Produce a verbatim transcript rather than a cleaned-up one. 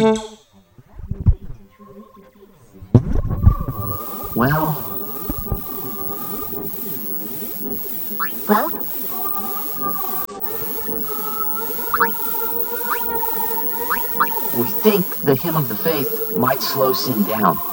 Well, Well, we think the hymn of the faith might slow Sin down.